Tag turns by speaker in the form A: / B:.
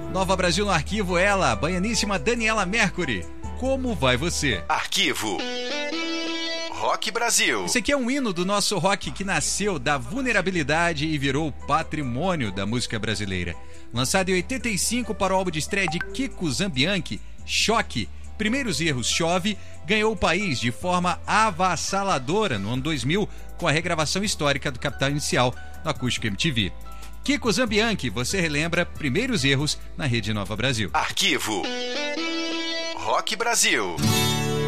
A: Nova Brasil no arquivo, ela, baianíssima Daniela Mercury. Como vai você?
B: Arquivo Rock Brasil.
A: Esse aqui é um hino do nosso rock que nasceu da vulnerabilidade e virou patrimônio da música brasileira. Lançado em 85 para o álbum de estreia de Kiko Zambianchi, Choque, Primeiros Erros Chove, ganhou o país de forma avassaladora no ano 2000 com a regravação histórica do Capital Inicial no Acústico MTV. Kiko Zambianchi, você relembra Primeiros Erros na Rede Nova Brasil.
B: Arquivo Rock Brasil.